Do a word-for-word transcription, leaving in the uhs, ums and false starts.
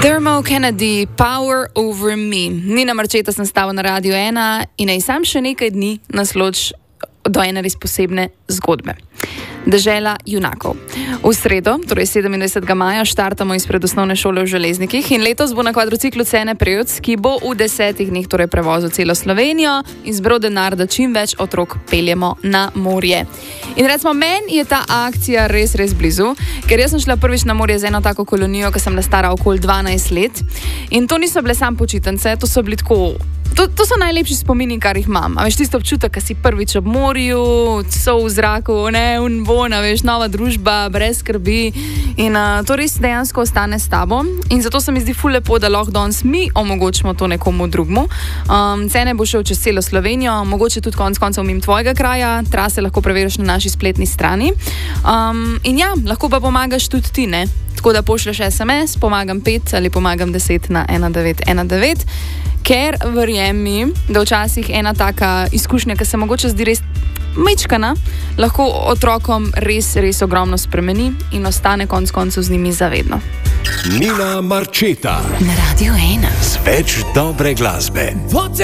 Dermot Kennedy, Power Over Me. Nina Marčeta sem stala na Radiu ena in naj sam še nekaj dni nasloč do ene res posebne zgodbe. Dežela junakov. V sredo, torej sedemindvajsetega maja, štartamo izpred osnovne šole v Železnikih in letos bo na kvadrociklu Cene Prevc, ki bo v desetih dneh torej prevozil celo Slovenijo in zbral denar, da čim več otrok peljemo na morje. In recimo, meni je ta akcija res, res blizu, ker jaz sem šla prvič na morje z eno tako kolonijo, ko sem bila stara okoli dvanajst let in to niso bile sam počitnice, to so bili tako... To, to so najlepši spomini, kar jih imam. A veš, tisto občutek, ko si prvič ob morju, so v zraku, ne, unbona, veš, nova družba, brez skrbi in uh, to res dejansko ostane s tabo in zato se mi zdi ful lepo, da lahko danes mi omogočimo to nekomu drugmu. Um, Cene bo šel čez celo Slovenijo, mogoče tudi konc koncev mimo tvojega kraja, trase lahko preveriš na naši spletni strani. Um, in ja, lahko pa pomagaš tudi ti, ne? Tako da pošlješ es em es, pomagam pet ali pomagam deset na ena devet ena devet, ker verjemi mi, da včasih ena taka izkušnja, ki se mogoče zdi res mečkana, lahko otrokom res, res ogromno spremeni in ostane konc koncev z njimi zavedno. Nina Marčeta na Radiu ena. Z več dobre glasbe.